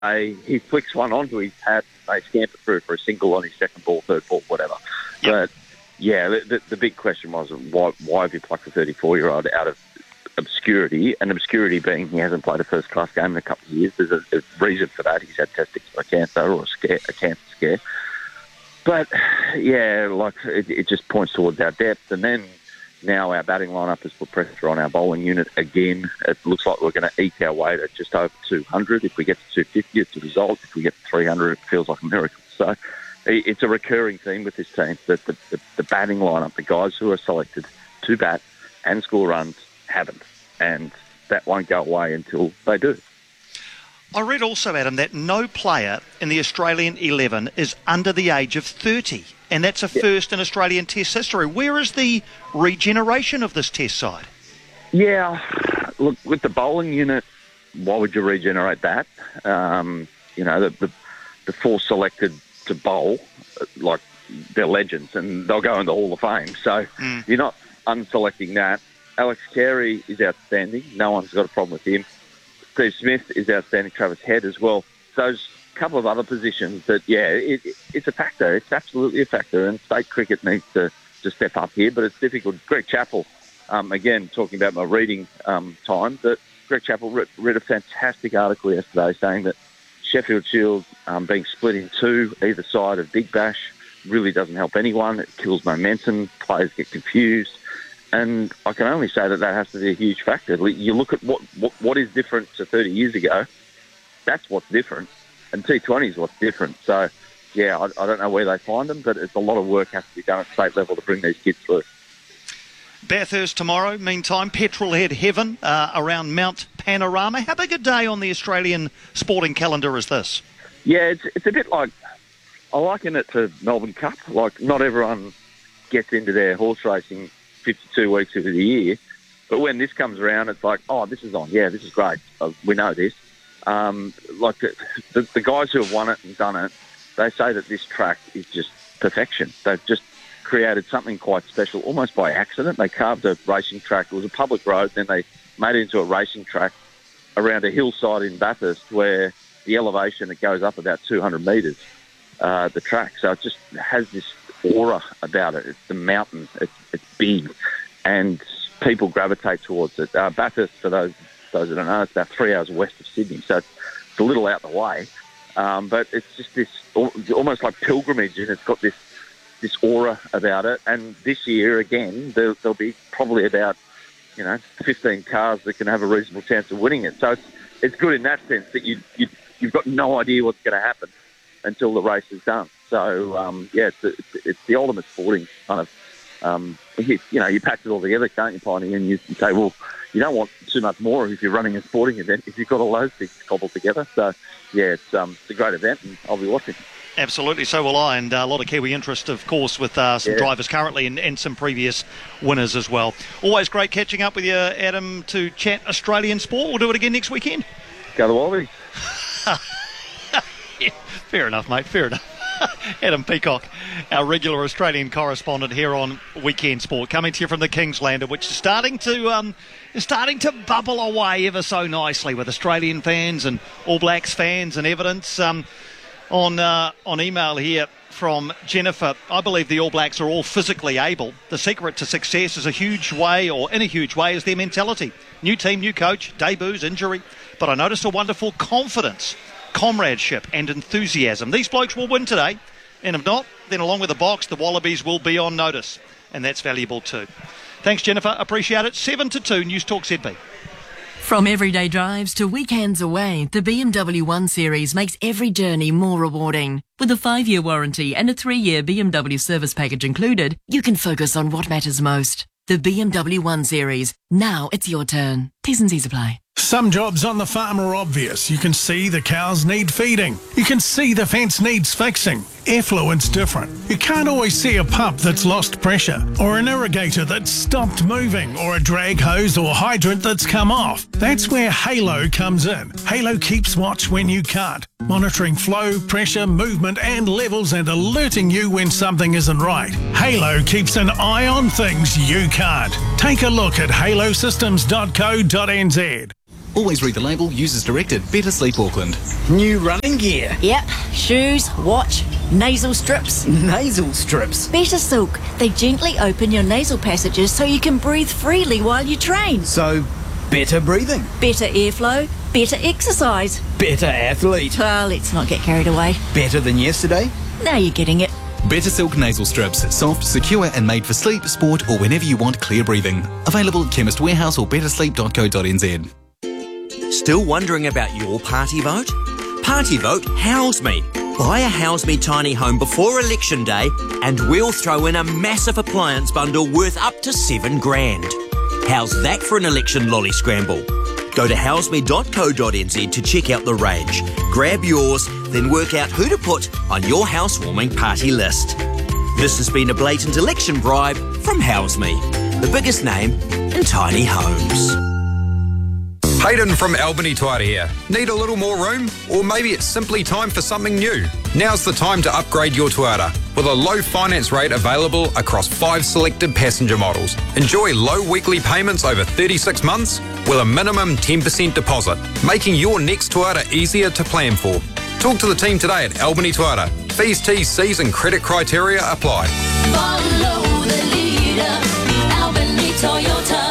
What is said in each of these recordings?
he flicks one onto his pad, they scamper through for a single on his second ball, third ball, whatever. Yep. But, yeah, the big question was why have you plucked a 34-year-old out of obscurity, and obscurity being he hasn't played a first-class game in a couple of years. There's a reason for that. He's had testicular cancer or a cancer scare. But, yeah, like it just points towards our depth. And then now our batting lineup has put pressure on our bowling unit again. It looks like we're going to eke our way to just over 200. If we get to 250, it's a result. If we get to 300, it feels like a miracle. So it's a recurring theme with this team that the batting lineup, the guys who are selected to bat and score runs, haven't. And that won't go away until they do. I read also, Adam, that no player in the Australian 11 is under the age of 30, and that's a first in Australian Test history. Where is the regeneration of this Test side? Yeah, look, with the bowling unit, why would you regenerate that? The four selected to bowl, like, they're legends, and they'll go in the Hall of Fame. So you're not unselecting that. Alex Carey is outstanding. No one's got a problem with him. Steve Smith is outstanding. Travis Head as well. Those couple of other positions that, it's a factor. It's absolutely a factor. And state cricket needs to step up here, but it's difficult. Greg Chappell, again, talking about my reading time, that Greg Chappell read a fantastic article yesterday saying that Sheffield Shield being split in two, either side of Big Bash, really doesn't help anyone. It kills momentum. Players get confused. And I can only say that has to be a huge factor. You look at what is different to 30 years ago, that's what's different. And T20 is what's different. So, yeah, I don't know where they find them, but it's a lot of work has to be done at state level to bring these kids through. Bathurst tomorrow, meantime, Petrolhead Heaven around Mount Panorama. How big a day on the Australian sporting calendar is this? Yeah, it's a bit like, I liken it to Melbourne Cup. Like, not everyone gets into their horse racing 52 weeks of the year. But when this comes around, it's like, oh, this is on. Yeah, this is great. We know this. Like the guys who have won it and done it, they say that this track is just perfection. They've just created something quite special, almost by accident. They carved a racing track. It was a public road. Then they made it into a racing track around a hillside in Bathurst where the elevation, it goes up about 200 metres, the track. So it just has this aura about it. It's the mountain. It's big, and people gravitate towards it. Bathurst, for those that don't know, it's about 3 hours west of Sydney, so it's a little out the way. But it's just this almost like pilgrimage, and it's got this aura about it. And this year again, there'll be probably about 15 cars that can have a reasonable chance of winning it. So it's good in that sense that you've got no idea what's going to happen until the race is done. So, it's the ultimate sporting kind of, you pack it all together, can't you, Piney? And you say, well, you don't want too much more if you're running a sporting event, if you've got all those things cobbled together. So, yeah, it's a great event, and I'll be watching. Absolutely, so will I, and a lot of Kiwi interest, of course, with some drivers currently and some previous winners as well. Always great catching up with you, Adam, to chat Australian sport. We'll do it again next weekend. Go the Wallabies. Yeah, fair enough, mate, fair enough. Adam Peacock, our regular Australian correspondent here on Weekend Sport, coming to you from the Kingsland, which is starting to bubble away ever so nicely with Australian fans and All Blacks fans and evidence. On email here from Jennifer, I believe the All Blacks are all physically able. The secret to success in a huge way is their mentality. New team, new coach, debuts, injury. But I noticed a wonderful confidence, comradeship and enthusiasm. These blokes will win today, and if not, then along with the Box, the Wallabies will be on notice, and that's valuable too. Thanks, Jennifer. Appreciate it. 7-2, News Talk ZB. From everyday drives to weekends away, the BMW 1 Series makes every journey more rewarding. With a 5-year warranty and a 3-year BMW service package included, you can focus on what matters most. The BMW 1 Series. Now it's your turn. T's and C's apply. Some jobs on the farm are obvious. You can see the cows need feeding. You can see the fence needs fixing. Effluent's different. You can't always see a pump that's lost pressure, or an irrigator that's stopped moving, or a drag hose or hydrant that's come off. That's where Halo comes in. Halo keeps watch when you can't, monitoring flow, pressure, movement and levels and alerting you when something isn't right. Halo keeps an eye on things you can't. Take a look at halosystems.co.nz. Always read the label, use as directed. Better Sleep Auckland. New running gear. Yep, shoes, watch, nasal strips. Nasal strips. Better Silk. They gently open your nasal passages so you can breathe freely while you train. So, better breathing. Better airflow, better exercise. Better athlete. Well, let's not get carried away. Better than yesterday. Now you're getting it. Better Silk Nasal Strips. Soft, secure and made for sleep, sport or whenever you want clear breathing. Available at Chemist Warehouse or bettersleep.co.nz. Still wondering about your party vote? Party vote House Me. Buy a House Me tiny home before election day and we'll throw in a massive appliance bundle worth up to $7,000. How's that for an election lolly scramble? Go to houseme.co.nz to check out the range. Grab yours, then work out who to put on your housewarming party list. This has been a blatant election bribe from House Me, the biggest name in tiny homes. Hayden from Albany Toyota here. Need a little more room? Or maybe it's simply time for something new? Now's the time to upgrade your Toyota with a low finance rate available across 5 selected passenger models. Enjoy low weekly payments over 36 months with a minimum 10% deposit, making your next Toyota easier to plan for. Talk to the team today at Albany Toyota. Fees, T's, C's and credit criteria apply. Follow the leader, Albany Toyota.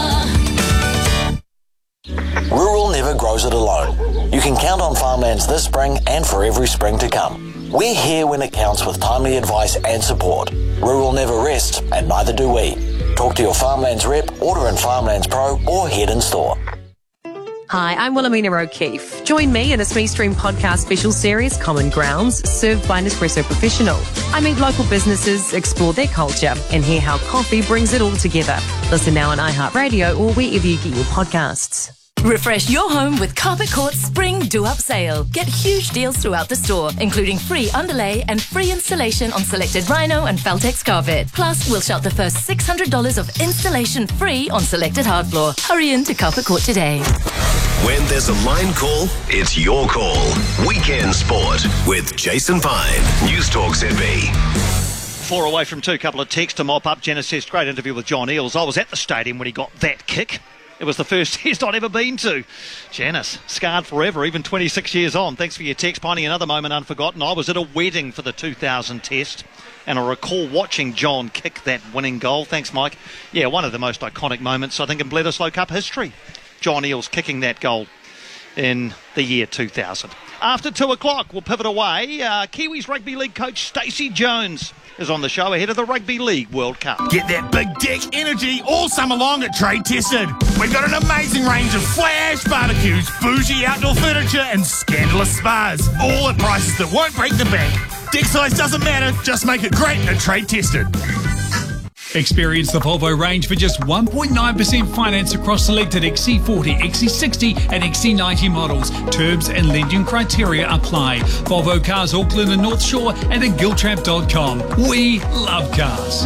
Rural never grows it alone. You can count on Farmlands this spring and for every spring to come. We're here when it counts with timely advice and support. Rural never rests, and neither do we. Talk to your Farmlands rep, order in Farmlands Pro or head in store. Hi, I'm Wilhelmina O'Keefe. Join me in a Smee Stream podcast special series, Common Grounds, served by Nespresso Professional. I meet local businesses, explore their culture, and hear how coffee brings it all together. Listen now on iHeartRadio or wherever you get your podcasts. Refresh your home with Carpet Court's Spring Do-Up Sale. Get huge deals throughout the store, including free underlay and free installation on selected Rhino and Feltex carpet. Plus, we'll shop the first $600 of installation free on selected hard floor. Hurry in to Carpet Court today. When there's a line call, it's your call. Weekend Sport with Jason Pine. News Talk ZB. 4 away from 2, couple of texts to mop up. Jenna says, great interview with John Eales. I was at the stadium when he got that kick. It was the first test I'd ever been to. Janice, scarred forever, even 26 years on. Thanks for your text, Piney. Another moment unforgotten. I was at a wedding for the 2000 test, and I recall watching John kick that winning goal. Thanks, Mike. Yeah, one of the most iconic moments, I think, in Bledisloe Cup history. John Eales kicking that goal in the year 2000. After 2 o'clock, we'll pivot away. Kiwis Rugby League coach Stacey Jones is on the show ahead of the Rugby League World Cup. Get that big dick energy all summer long at Trade Tested. We've got an amazing range of flash barbecues, bougie outdoor furniture and scandalous spas, all at prices that won't break the bank. Dick size doesn't matter, just make it great at Trade Tested. Experience the Volvo range for just 1.9% finance across selected XC40, XC60 and XC90 models. Terms and lending criteria apply. Volvo Cars Auckland and North Shore and at giltrap.com. We love cars.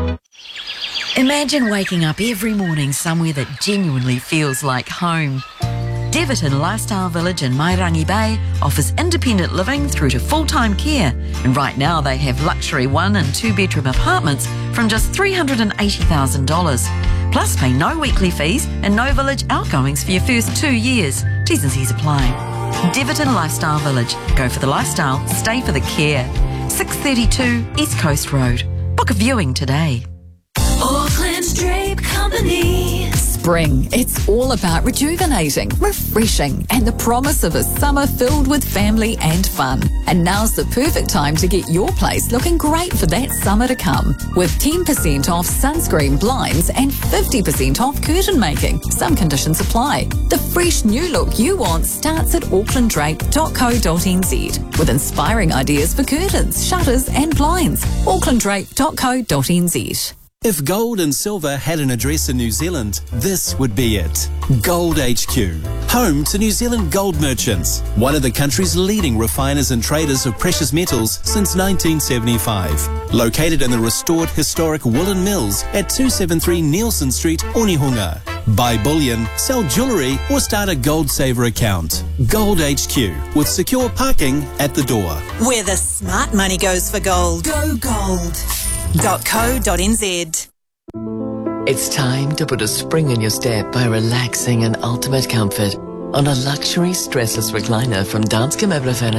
Imagine waking up every morning somewhere that genuinely feels like home. Deverton Lifestyle Village in Mairangi Bay offers independent living through to full-time care. And right now they have luxury 1 and 2 bedroom apartments from just $380,000. Plus pay no weekly fees and no village outgoings for your first 2 years. T's and C's apply. Deverton Lifestyle Village. Go for the lifestyle, stay for the care. 632 East Coast Road. Book a viewing today. Auckland's Drape Company. Spring, it's all about rejuvenating, refreshing, and the promise of a summer filled with family and fun. And now's the perfect time to get your place looking great for that summer to come. With 10% off sunscreen, blinds, and 50% off curtain making. Some conditions apply. The fresh new look you want starts at aucklanddrape.co.nz with inspiring ideas for curtains, shutters, and blinds. aucklanddrape.co.nz. If gold and silver had an address in New Zealand, this would be it. Gold HQ, home to New Zealand gold merchants, one of the country's leading refiners and traders of precious metals since 1975. Located in the restored historic Woolen Mills at 273 Nielsen Street, Onehunga. Buy bullion, sell jewellery or start a Gold Saver account. Gold HQ with secure parking at the door. Where the smart money goes for gold. Go gold. .co.nz. It's time to put a spring in your step by relaxing in ultimate comfort on a luxury stressless recliner from Danske Møbler Furniture.